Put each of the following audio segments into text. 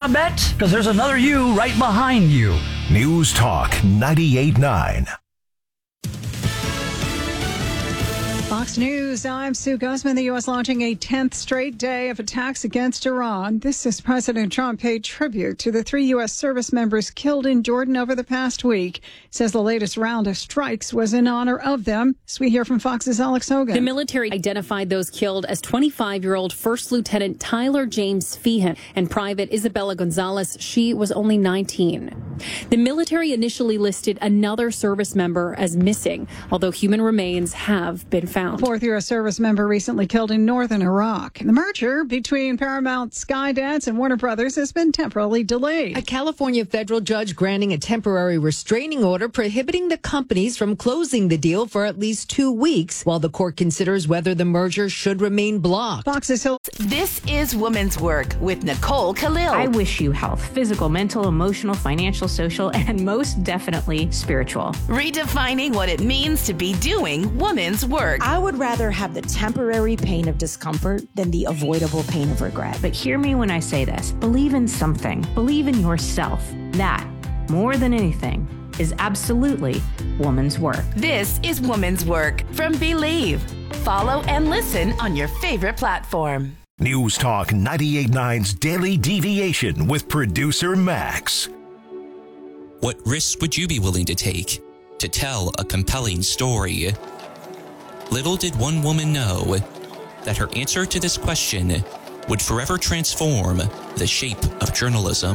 bet? Because there's another you right behind you. News Talk 98.9. Fox News, I'm Sue Guzman. The U.S. launching a 10th straight day of attacks against Iran. This as President Trump paid tribute to the 3 U.S. service members killed in Jordan over the past week. Says the latest round of strikes was in honor of them. As we hear from Fox's Alex Hogan. The military identified those killed as 25-year-old First Lieutenant Tyler James Feehan and Private Isabella Gonzalez. She was only 19. The military initially listed another service member as missing, although human remains have been found. Fourth U.S. service member recently killed in northern Iraq. The merger between Paramount Skydance and Warner Brothers has been temporarily delayed. A California federal judge granting a temporary restraining order prohibiting the companies from closing the deal for at least 2 weeks while the court considers whether the merger should remain blocked. Fox's Hill. This is Woman's Work with Nicole Khalil. I wish you health, physical, mental, emotional, financial, social, and most definitely spiritual. Redefining what it means to be doing woman's work. I would rather have the temporary pain of discomfort than the avoidable pain of regret. But hear me when I say this. Believe in something. Believe in yourself. That, more than anything, is absolutely woman's work. This is Woman's Work from Believe. Follow and listen on your favorite platform. News Talk 98.9's Daily Deviation with producer Max. What risks would you be willing to take to tell a compelling story? Little did one woman know that her answer to this question would forever transform the shape of journalism.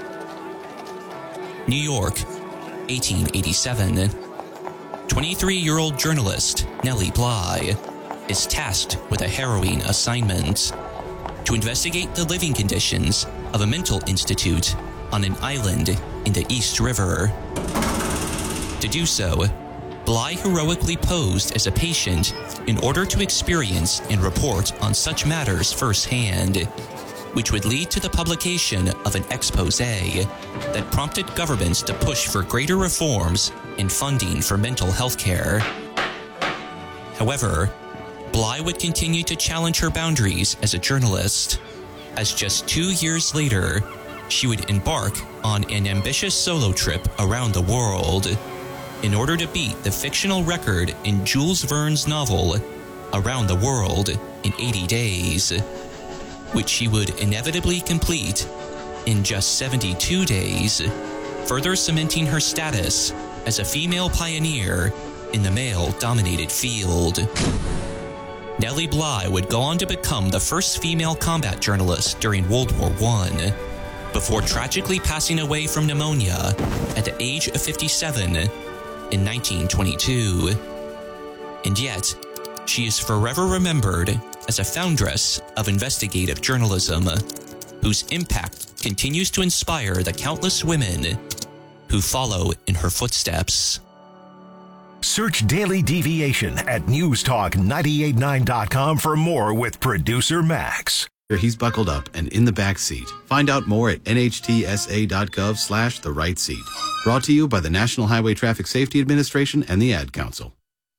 New York, 1887. 23-year-old journalist Nellie Bly is tasked with a harrowing assignment to investigate the living conditions of a mental institute on an island in the East River. To do so, Bly heroically posed as a patient in order to experience and report on such matters firsthand, which would lead to the publication of an expose that prompted governments to push for greater reforms and funding for mental health care. However, Bly would continue to challenge her boundaries as a journalist, as just 2 years later, she would embark on an ambitious solo trip around the world in order to beat the fictional record in Jules Verne's novel Around the World in 80 Days, which she would inevitably complete in just 72 days, further cementing her status as a female pioneer in the male-dominated field. Nellie Bly would go on to become the first female combat journalist during World War I, before tragically passing away from pneumonia at the age of 57 in 1922. And yet, she is forever remembered as a foundress of investigative journalism, whose impact continues to inspire the countless women who follow in her footsteps. Search Daily Deviation at newstalk989.com for more with producer Max. He's buckled up and in the back seat. Find out more at nhtsa.gov/the right seat. Brought to you by the National Highway Traffic Safety Administration and the Ad Council.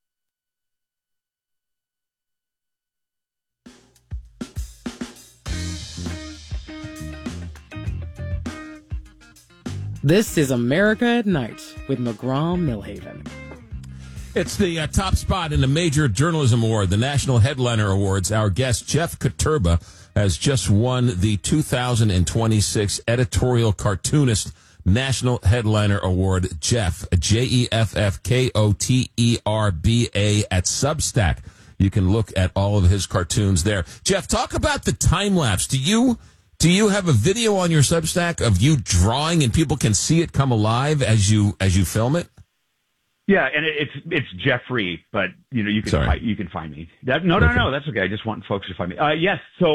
This is America at Night with McGraw-Millhaven. It's the top spot in the Major Journalism Award, the National Headliner Awards. Our guest, Jeff Koterba, has just won the 2026 Editorial Cartoonist National Headliner Award. Jeff, JEFFKOTERBA at Substack. You can look at all of his cartoons there. Jeff, talk about the time lapse. Do you have a video on your Substack of you drawing and people can see it come alive as you film it? Yeah, and it's Jeffrey, but you can find me. No, that's okay. I just want folks to find me. Yes, so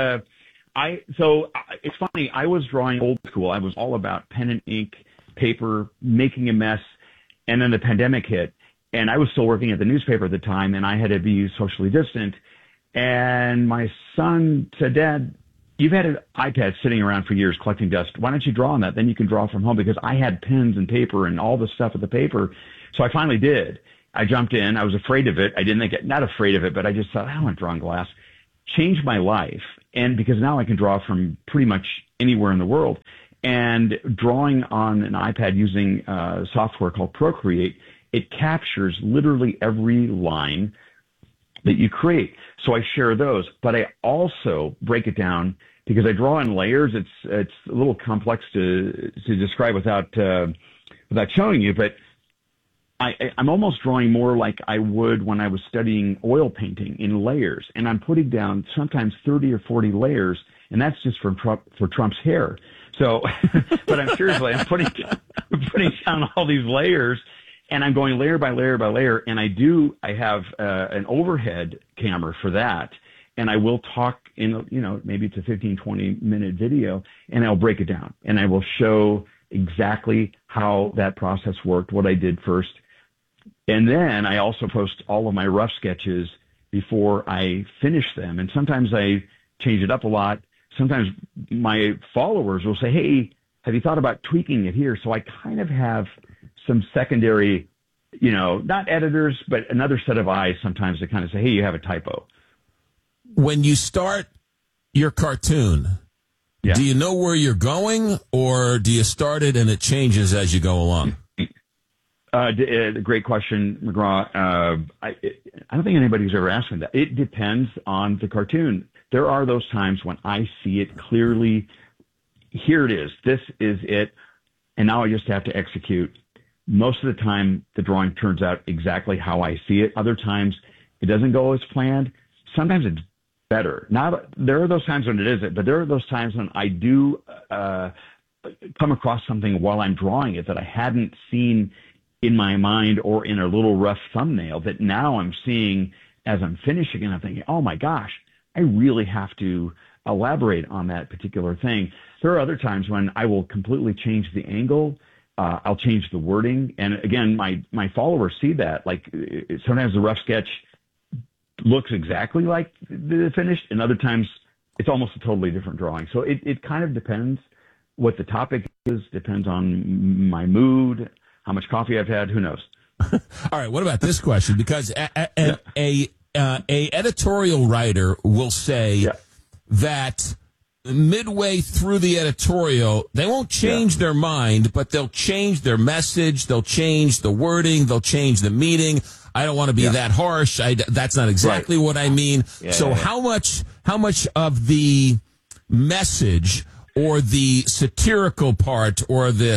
it's funny. I was drawing old school. I was all about pen and ink, paper, making a mess, and then the pandemic hit, and I was still working at the newspaper at the time, and I had to be socially distant. And my son said, "Dad, you've had an iPad sitting around for years collecting dust. Why don't you draw on that? Then you can draw from home," because I had pens and paper and all the stuff with the paper. So I finally did. I jumped in. I was afraid of it. I didn't think not afraid of it, but I just thought, I don't want to draw on glass. Changed my life. And because now I can draw from pretty much anywhere in the world. And drawing on an iPad using software called Procreate, it captures literally every line that you create. So I share those, but I also break it down because I draw in layers. It's a little complex to describe without showing you, but I'm almost drawing more like I would when I was studying oil painting in layers, and I'm putting down sometimes 30 or 40 layers, and that's just for Trump's hair. So, but I'm putting down all these layers, and I'm going layer by layer by layer, and I have an overhead camera for that, and I will talk in, maybe it's a 15, 20-minute video, and I'll break it down, and I will show exactly how that process worked, what I did first. And then I also post all of my rough sketches before I finish them. And sometimes I change it up a lot. Sometimes my followers will say, hey, have you thought about tweaking it here? So I kind of have some secondary, not editors, but another set of eyes sometimes to kind of say, hey, you have a typo. When you start your cartoon, do you know where you're going, or do you start it and it changes as you go along? Great question, McGraw. I don't think anybody's ever asked me that. It depends on the cartoon. There are those times when I see it clearly. Here it is. This is it. And now I just have to execute. Most of the time, the drawing turns out exactly how I see it. Other times, it doesn't go as planned. Sometimes it's better. There are those times when it isn't, but there are those times when I do come across something while I'm drawing it that I hadn't seen in my mind or in a little rough thumbnail that now I'm seeing as I'm finishing, and I'm thinking, oh my gosh, I really have to elaborate on that particular thing. There are other times when I will completely change the angle. I'll change the wording. And again, my followers see that. Like sometimes the rough sketch looks exactly like the finished, and other times it's almost a totally different drawing. So it kind of depends what the topic is, depends on my mood, how much coffee I've had, who knows? All right, what about this question? Because a editorial writer will say that midway through the editorial, they won't change their mind, but they'll change their message, they'll change the wording, they'll change the meaning. I don't want to be that harsh. That's not exactly what I mean. How much of the message or the satirical part or the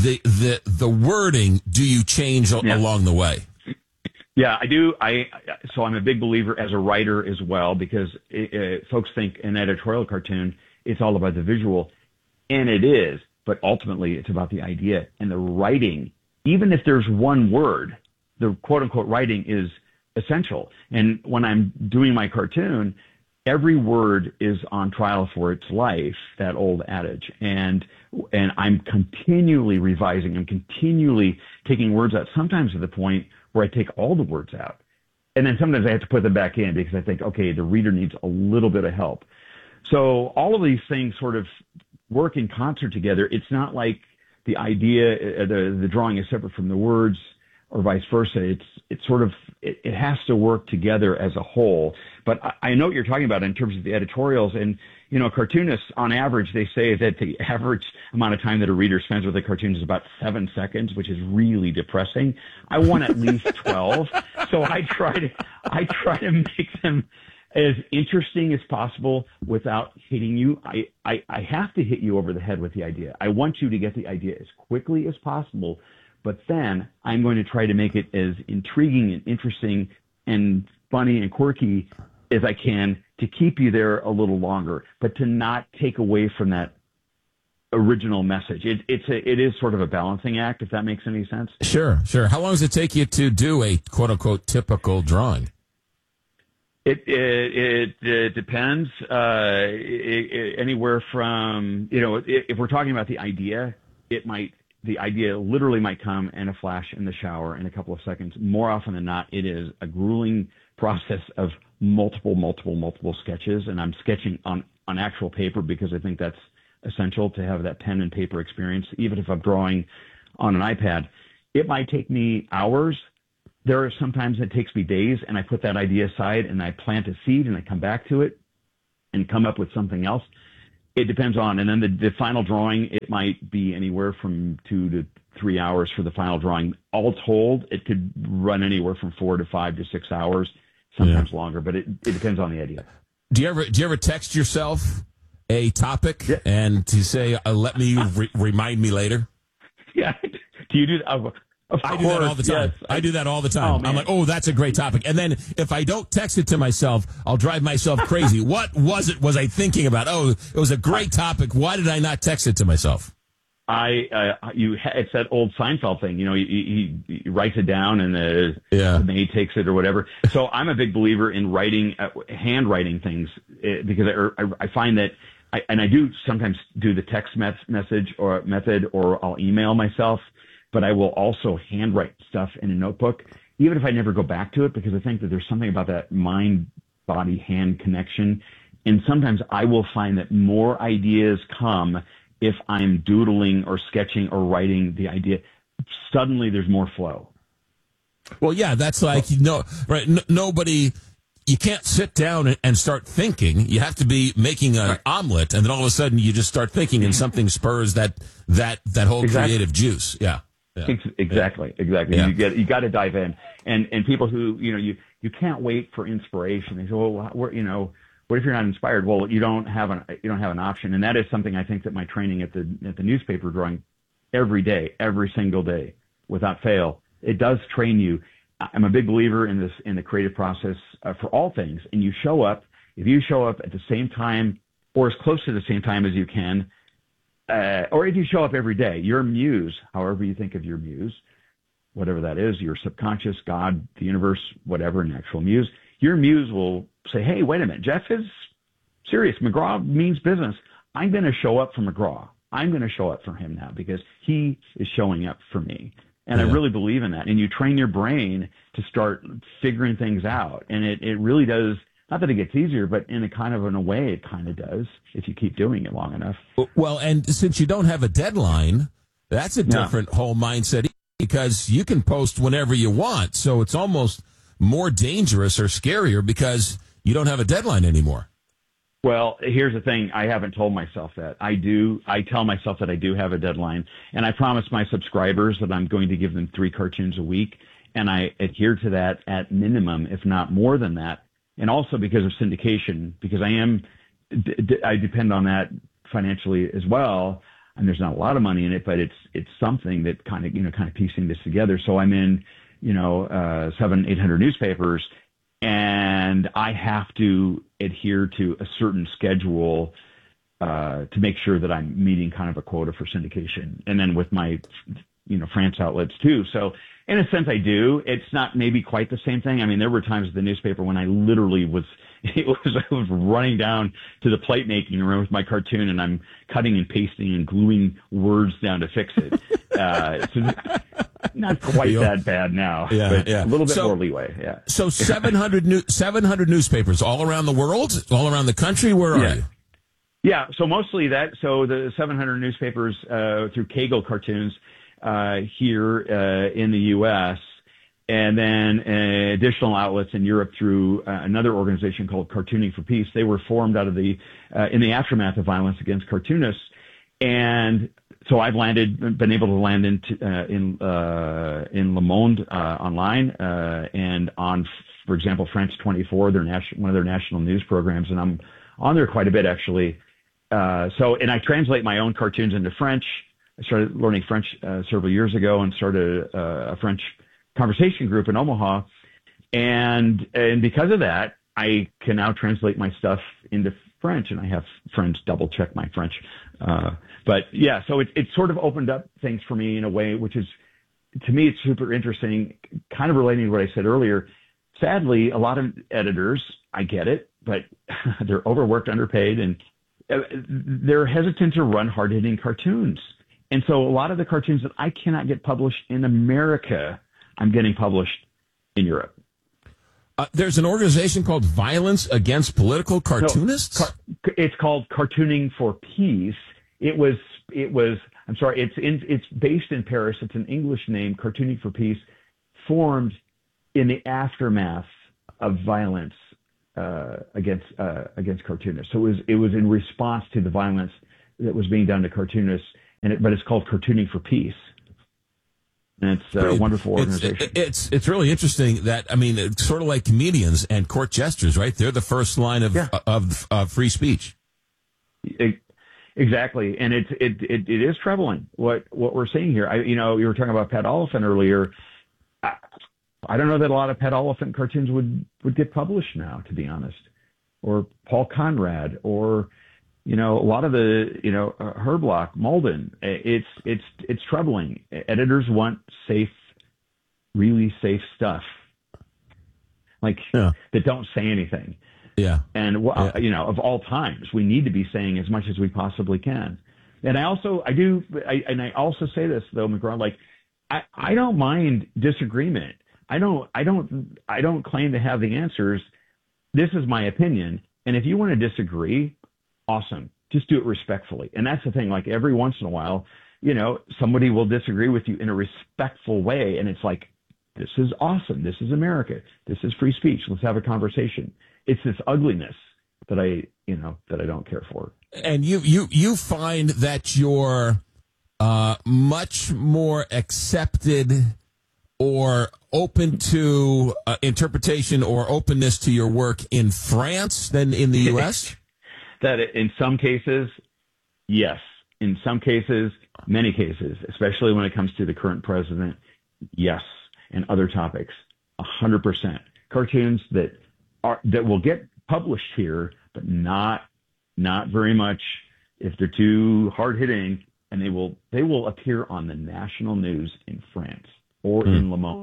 wording do you change along the way? Yeah, I do. So I'm a big believer as a writer as well, because folks think an editorial cartoon, it's all about the visual, and it is, but ultimately it's about the idea and the writing. Even if there's one word, the quote unquote writing is essential. And when I'm doing my cartoon, every word is on trial for its life, that old adage. And I'm continually revising. I'm continually taking words out, sometimes to the point where I take all the words out. And then sometimes I have to put them back in because I think, okay, the reader needs a little bit of help. So all of these things sort of work in concert together. It's not like the idea, the drawing is separate from the words or vice versa. It's sort of, it has to work together as a whole. But I know what you're talking about in terms of the editorials. And, cartoonists, on average, they say that the average amount of time that a reader spends with a cartoon is about 7 seconds, which is really depressing. I want at least 12. So I try to make them as interesting as possible without hitting you. I have to hit you over the head with the idea. I want you to get the idea as quickly as possible, but then I'm going to try to make it as intriguing and interesting and funny and quirky as I can to keep you there a little longer, but to not take away from that original message. It is sort of a balancing act, if that makes any sense. Sure. How long does it take you to do a quote unquote typical drawing? It depends. Anywhere from, if we're talking about the idea, the idea literally might come in a flash in the shower in a couple of seconds. More often than not, it is a grueling process of multiple sketches, and I'm sketching on actual paper because I think that's essential to have that pen and paper experience. Even if I'm drawing on an iPad, it might take me hours. There are sometimes it takes me days, and I put that idea aside and I plant a seed and I come back to it. and come up with something else. It depends on, and then the final drawing, it might be anywhere from 2 to 3 hours for the final drawing. All told, it could run anywhere from 4 to 5 to 6 hours, sometimes longer, but it depends on the idea. Do you ever text yourself a topic and to say, let me remind me later? Yeah. Do you do that? Of I course, do that all the time. yes. I do that all the time. I'm like, oh, that's a great topic. And then if I don't text it to myself, I'll drive myself crazy. What was I thinking about? Oh, it was a great topic. Why did I not text it to myself? It's that old Seinfeld thing. He writes it down and the maid takes it or whatever. So I'm a big believer in writing, handwriting things because I find that I do sometimes do the text message or method, or I'll email myself, but I will also handwrite stuff in a notebook, even if I never go back to it, because I think that there's something about that mind-body-hand connection. And sometimes I will find that more ideas come if I'm doodling or sketching or writing the idea. Suddenly there's more flow. Well, yeah, that's like, right? Nobody, you can't sit down and start thinking. You have to be making an omelet, and then all of a sudden you just start thinking, and something spurs that whole creative juice. Yeah. Exactly. Yeah. You got to dive in, and people who you can't wait for inspiration. They say, well, what if you're not inspired? Well, you don't have an option, and that is something I think that my training at the newspaper drawing every day, every single day, without fail, it does train you. I'm a big believer in the creative process for all things, and if you show up at the same time or as close to the same time as you can. Or if you show up every day, your muse, however you think of your muse, whatever that is, your subconscious, God, the universe, whatever, natural muse, your muse will say, hey, wait a minute, Jeff is serious. McGraw means business. I'm going to show up for McGraw. I'm going to show up for him now because he is showing up for me. And I really believe in that. And you train your brain to start figuring things out. And it really does. Not that it gets easier, but in a way, it kind of does if you keep doing it long enough. Well, and since you don't have a deadline, that's a different whole mindset because you can post whenever you want. So it's almost more dangerous or scarier because you don't have a deadline anymore. Well, here's the thing. I haven't told myself that. I do. I tell myself that I do have a deadline, and I promise my subscribers that I'm going to give them 3 cartoons a week, and I adhere to that at minimum, if not more than that. And also because of syndication, because I depend on that financially as well. And there's not a lot of money in it, but it's something that kind of piecing this together. So I'm in, 700-800 newspapers, and I have to adhere to a certain schedule to make sure that I'm meeting kind of a quota for syndication. And then with my, France outlets too. So in a sense, I do. It's not maybe quite the same thing. I mean, there were times at the newspaper when I literally I was running down to the plate making room with my cartoon, and I'm cutting and pasting and gluing words down to fix it. So not quite that bad now, but a little bit more leeway. Yeah. So 700 newspapers all around the world, all around the country. Where are you? Yeah. So mostly that. So the 700 newspapers through Kagel Cartoons. Here in the U.S., and then additional outlets in Europe through another organization called Cartooning for Peace. They were formed out of in the aftermath of violence against cartoonists, and so I've been able to land in Le Monde online and on, for example, France 24, one of their national news programs, and I'm on there quite a bit actually. And I translate my own cartoons into French. I started learning French several years ago and started a French conversation group in Omaha. And because of that, I can now translate my stuff into French, and I have friends double check my French. But yeah, so it sort of opened up things for me in a way, which is, to me, it's super interesting, kind of relating to what I said earlier. Sadly, a lot of editors, I get it, but they're overworked, underpaid, and they're hesitant to run hard-hitting cartoons. And so a lot of the cartoons that I cannot get published in America, I'm getting published in Europe. There's an organization called Violence Against Political Cartoonists? No, it's called Cartooning for Peace. It's based in Paris. It's an English name, Cartooning for Peace, formed in the aftermath of violence against cartoonists. So it was in response to the violence that was being done to cartoonists, but it's called Cartooning for Peace. And it's a wonderful organization. It's really interesting that, I mean, it's sort of like comedians and court jesters, right? They're the first line of free speech. Exactly, and it is troubling what we're seeing here. You were talking about Pat Oliphant earlier. I don't know that a lot of Pat Oliphant cartoons would get published now, to be honest, or Paul Conrad, or a lot of the Herblock, Malden. It's troubling. Editors want safe, really safe stuff, that don't say anything. Yeah. And, of all times, we need to be saying as much as we possibly can. And I also say this, though, McGraw, I don't mind disagreement. I don't claim to have the answers. This is my opinion. And if you want to disagree, awesome. Just do it respectfully. And that's the thing. Like, every once in a while, somebody will disagree with you in a respectful way. And it's like, this is awesome. This is America. This is free speech. Let's have a conversation. It's this ugliness that I don't care for. And you find that you're much more accepted or open to interpretation or openness to your work in France than in the U.S.? That in some cases, yes. In some cases, many cases, especially when it comes to the current president, yes. And other topics, 100%. Cartoons that will get published here, but not very much if they're too hard hitting, and they will appear on the national news in France or in Le Monde.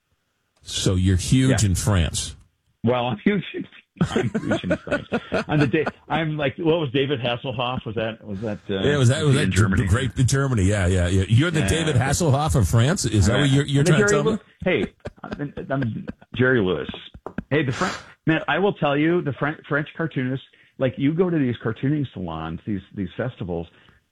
So you're huge in France. Well, I'm huge in France. I'm like, what was David Hasselhoff? Was that in Germany? Great in Germany. Yeah. You're the David Hasselhoff of France. Is that what you're trying to tell me? Hey, I'm Jerry Lewis. Hey, man, I will tell you, the French cartoonists, like, you go to these cartooning salons, these festivals,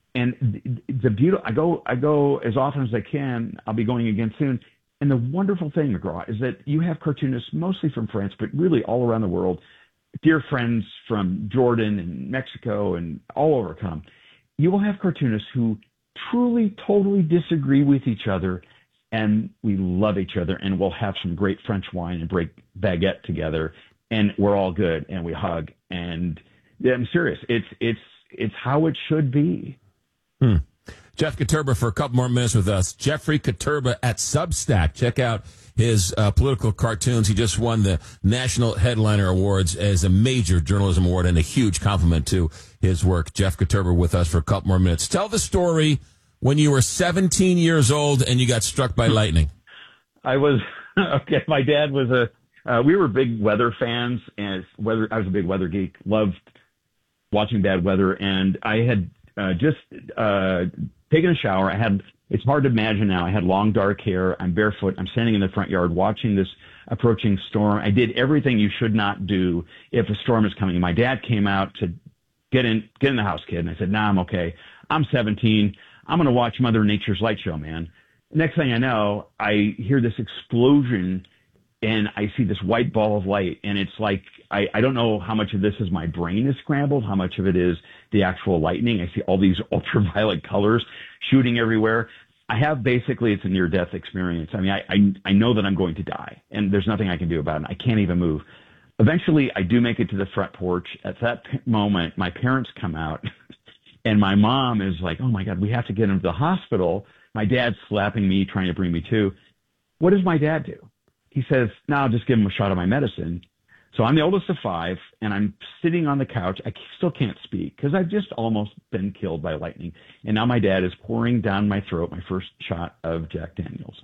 and I go as often as I can. I'll be going again soon. And the wonderful thing, McGraw, is that you have cartoonists mostly from France, but really all around the world, dear friends from Jordan and Mexico and all over come. You will have cartoonists who truly, totally disagree with each other, and we love each other, and we'll have some great French wine and break baguette together, and we're all good, and we hug. And yeah, I'm serious. It's how it should be. Jeff Koterba for a couple more minutes with us. Jeffrey Koterba at Substack. Check out his political cartoons. He just won the National Headliner Awards as a major journalism award, and a huge compliment to his work. Jeff Koterba with us for a couple more minutes. Tell the story when you were 17 years old and you got struck by lightning. I was, okay, my dad was we were big weather fans, and I was a big weather geek, loved watching bad weather, and I had just taken a shower. It's hard to imagine now. I had long, dark hair. I'm barefoot. I'm standing in the front yard watching this approaching storm. I did everything you should not do if a storm is coming. My dad came out to get in the house, kid. And I said, nah, I'm okay. I'm 17. I'm going to watch Mother Nature's light show, man. Next thing I know, I hear this explosion, and I see this white ball of light. And it's like, I don't know how much of this is my brain is scrambled, how much of it is the actual lightning. I see all these ultraviolet colors shooting everywhere. It's a near-death experience. I mean, I know that I'm going to die, and there's nothing I can do about it. I can't even move. Eventually, I do make it to the front porch. At that moment, my parents come out, and my mom is like, oh, my God, we have to get him to the hospital. My dad's slapping me, trying to bring me to. What does my dad do? He says, no, I'll just give him a shot of my medicine. So I'm the oldest of 5, and I'm sitting on the couch. I still can't speak because I've just almost been killed by lightning. And now my dad is pouring down my throat my first shot of Jack Daniels.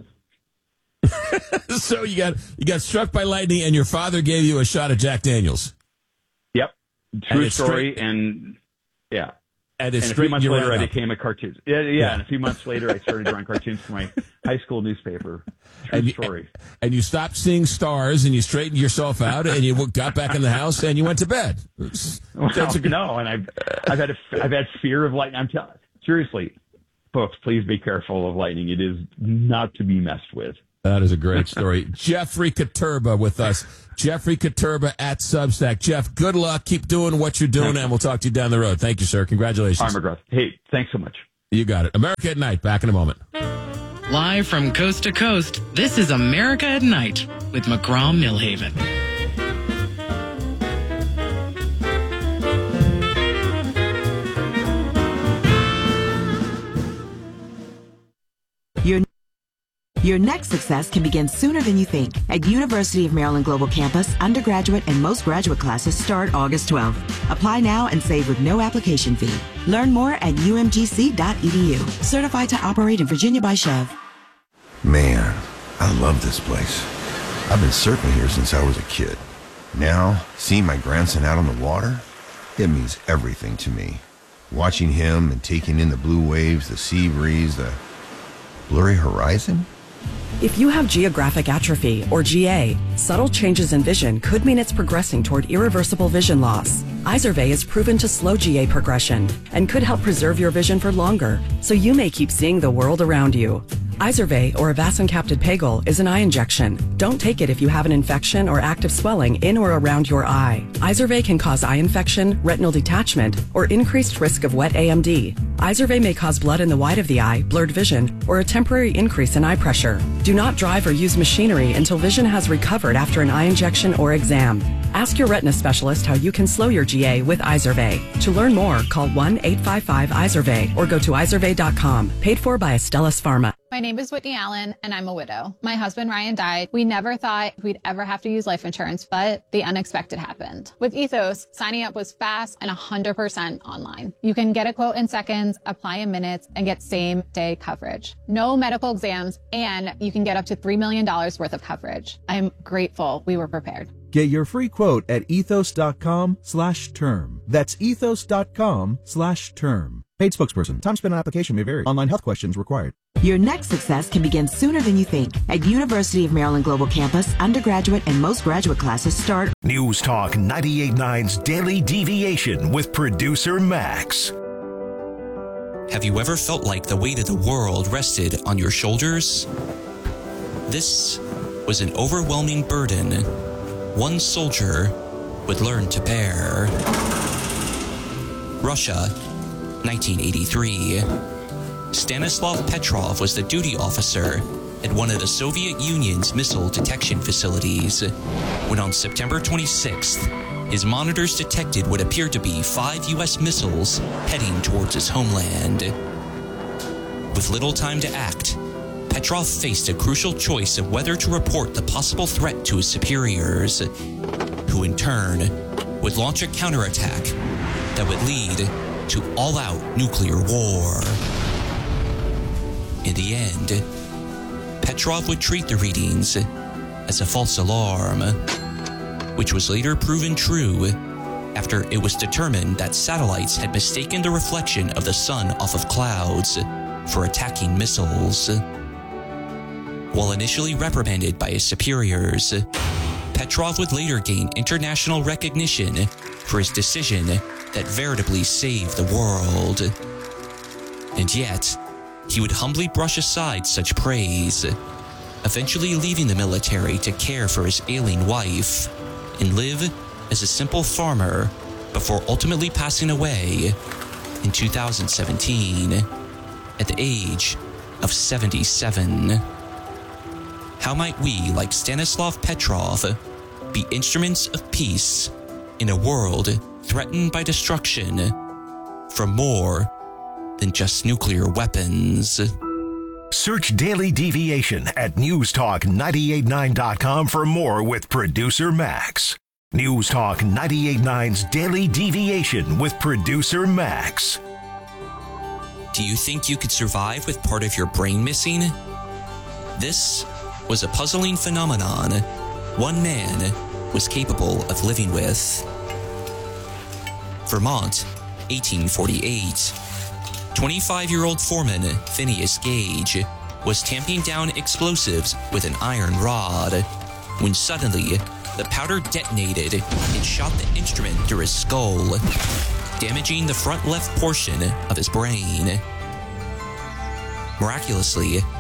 So you got struck by lightning, and your father gave you a shot of Jack Daniels. Yep, true story. And yeah. And a few months later, I became a cartoonist. Yeah. And a few months later, I started drawing cartoons for my high school newspaper. True story. And you stopped seeing stars, and you straightened yourself out, and you got back in the house, and you went to bed. No, and I've had fear of lightning. Seriously, folks, please be careful of lightning. It is not to be messed with. That is a great story. Jeffrey Katurba with us. Jeffrey Katurba at Substack. Jeff, good luck. Keep doing what you're doing, and we'll talk to you down the road. Thank you, sir. Congratulations. I'm McGrath. Hey, thanks so much. You got it. America at Night. Back in a moment. Live from coast to coast, this is America at Night with McGraw-Milhaven. Your next success can begin sooner than you think. At University of Maryland Global Campus, undergraduate and most graduate classes start August 12th. Apply now and save with no application fee. Learn more at umgc.edu. Certified to operate in Virginia by Chev. Man, I love this place. I've been surfing here since I was a kid. Now, seeing my grandson out on the water, it means everything to me. Watching him and taking in the blue waves, the sea breeze, the blurry horizon. If you have geographic atrophy, or GA, subtle changes in vision could mean it's progressing toward irreversible vision loss. Izervay is proven to slow GA progression and could help preserve your vision for longer, so you may keep seeing the world around you. Izervay, or avacincaptad pegol, is an eye injection. Don't take it if you have an infection or active swelling in or around your eye. Izervay can cause eye infection, retinal detachment, or increased risk of wet AMD. Izervay may cause blood in the white of the eye, blurred vision, or a temporary increase in eye pressure. Do not drive or use machinery until vision has recovered after an eye injection or exam. Ask your retina specialist how you can slow your GA with Izervay. To learn more, call 1-855-IZERVAY or go to izervay.com. Paid for by Astellas Pharma. My name is Whitney Allen, and I'm a widow. My husband, Ryan, died. We never thought we'd ever have to use life insurance, but the unexpected happened. With Ethos, signing up was fast and 100% online. You can get a quote in seconds, apply in minutes, and get same-day coverage. No medical exams, and you can get up to $3 million worth of coverage. I'm grateful we were prepared. Get your free quote at ethos.com/term. That's ethos.com/term. Paid spokesperson. Time spent on application may vary. Online health questions required. Your next success can begin sooner than you think. At University of Maryland Global Campus, undergraduate and most graduate classes start. News Talk 98.9's Daily Deviation with producer Max. Have you ever felt like the weight of the world rested on your shoulders? This was an overwhelming burden one soldier would learn to bear. Russia, 1983. Stanislav Petrov was the duty officer at one of the Soviet Union's missile detection facilities when on September 26th, his monitors detected what appeared to be 5 U.S. missiles heading towards his homeland. With little time to act, Petrov faced a crucial choice of whether to report the possible threat to his superiors, who in turn would launch a counterattack that would lead to all-out nuclear war. In the end, Petrov would treat the readings as a false alarm, which was later proven true after it was determined that satellites had mistaken the reflection of the sun off of clouds for attacking missiles. While initially reprimanded by his superiors, Petrov would later gain international recognition for his decision that veritably saved the world. And yet, he would humbly brush aside such praise, eventually leaving the military to care for his ailing wife and live as a simple farmer before ultimately passing away in 2017 at the age of 77. How might we, like Stanislav Petrov, be instruments of peace in a world threatened by destruction from more than just nuclear weapons? Search Daily Deviation at newstalk989.com for more with producer Max. News Talk 98.9's Daily Deviation with producer Max. Do you think you could survive with part of your brain missing? This was a puzzling phenomenon one man was capable of living with. Vermont, 1848. 25-year-old foreman Phineas Gage was tamping down explosives with an iron rod when suddenly the powder detonated and shot the instrument through his skull, damaging the front left portion of his brain. Miraculously,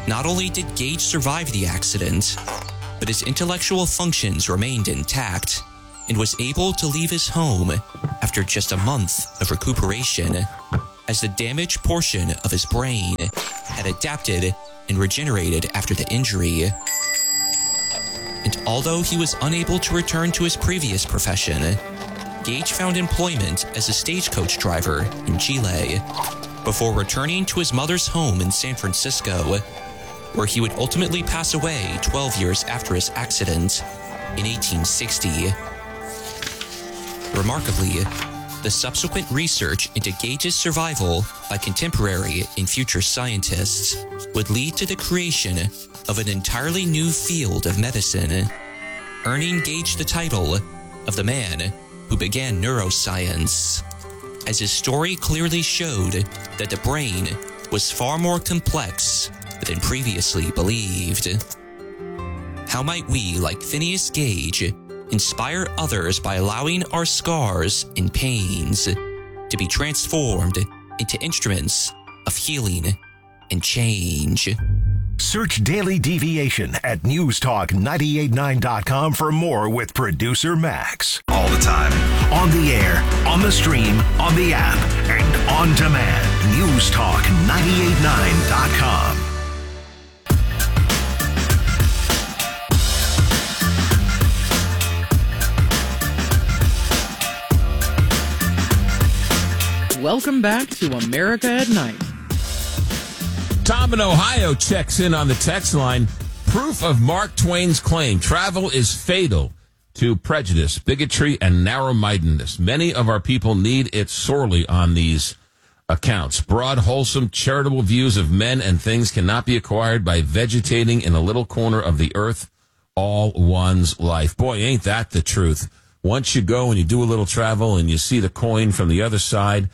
Not only did Gage survive the accident, but his intellectual functions remained intact and was able to leave his home after just a month of recuperation, as the damaged portion of his brain had adapted and regenerated after the injury. And although he was unable to return to his previous profession, Gage found employment as a stagecoach driver in Chile before returning to his mother's home in San Francisco, where he would ultimately pass away 12 years after his accident in 1860. Remarkably, the subsequent research into Gage's survival by contemporary and future scientists would lead to the creation of an entirely new field of medicine, earning Gage the title of the man who began neuroscience, as his story clearly showed that the brain was far more complex than previously believed. How might we, like Phineas Gage, inspire others by allowing our scars and pains to be transformed into instruments of healing and change? Search Daily Deviation at newstalk989.com for more with producer Max. All the time. On the air, on the stream, on the app, and on demand. Newstalk989.com. Welcome back to America at Night. Tom in Ohio checks in on the text line. Proof of Mark Twain's claim. Travel is fatal to prejudice, bigotry, and narrow-mindedness. Many of our people need it sorely on these accounts. Broad, wholesome, charitable views of men and things cannot be acquired by vegetating in a little corner of the earth all one's life. Boy, ain't that the truth. Once you go and you do a little travel and you see the coin from the other side,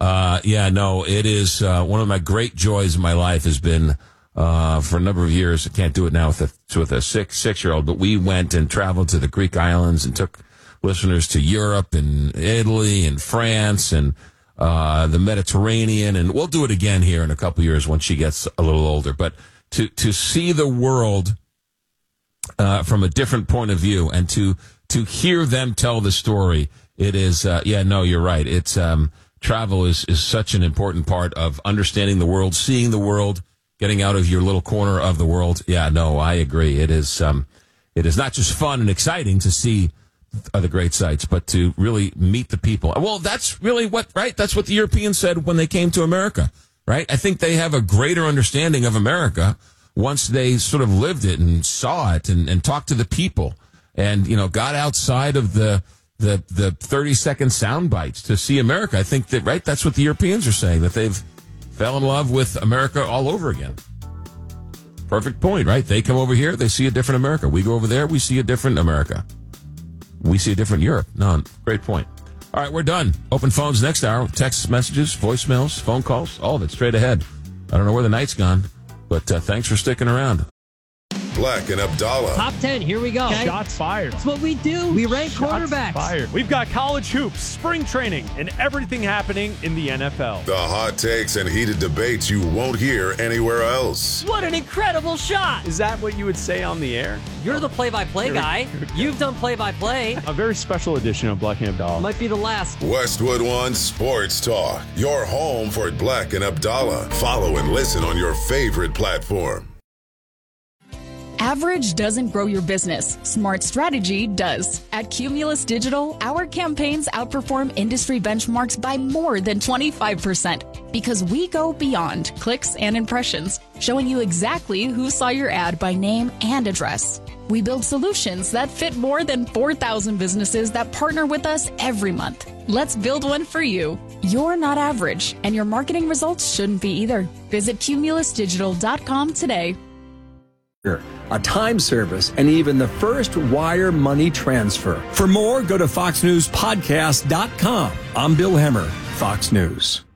it is one of my great joys in my life has been for a number of years. I can't do it now with a 6-year-old, but we went and traveled to the Greek islands and took listeners to Europe and Italy and France and the Mediterranean, and we'll do it again here in a couple of years once she gets a little older. But to see the world from a different point of view and to hear them tell the story, it is you're right. It's travel is such an important part of understanding the world, seeing the world, getting out of your little corner of the world. Yeah, no, I agree. It is not just fun and exciting to see the great sights, but to really meet the people. Well, that's really that's what the Europeans said when they came to America, right? I think they have a greater understanding of America once they sort of lived it and saw it and talked to the people and, got outside of the 30-second sound bites to see America. I think that, right, that's what the Europeans are saying, that they've fell in love with America all over again. Perfect point, right? They come over here, they see a different America. We go over there, we see a different America. We see a different Europe. No, great point. All right, we're done. Open phones next hour. Text messages, voicemails, phone calls, all of it straight ahead. I don't know where the night's gone, but thanks for sticking around. Black and Abdallah. Top 10, here we go. Okay. Shots fired. That's what we do. We rank quarterbacks. Fired. We've got college hoops, spring training, and everything happening in the NFL. The hot takes and heated debates you won't hear anywhere else. What an incredible shot. Is that what you would say on the air? You're the play-by-play guy. You've done play-by-play. A very special edition of Black and Abdallah. Might be the last. Westwood One Sports Talk. Your home for Black and Abdallah. Follow and listen on your favorite platform. Average doesn't grow your business. Smart strategy does. At Cumulus Digital, our campaigns outperform industry benchmarks by more than 25% because we go beyond clicks and impressions, showing you exactly who saw your ad by name and address. We build solutions that fit more than 4,000 businesses that partner with us every month. Let's build one for you. You're not average, and your marketing results shouldn't be either. Visit cumulusdigital.com today. A time service, and even the first wire money transfer. For more, go to foxnewspodcast.com. I'm Bill Hemmer, Fox News.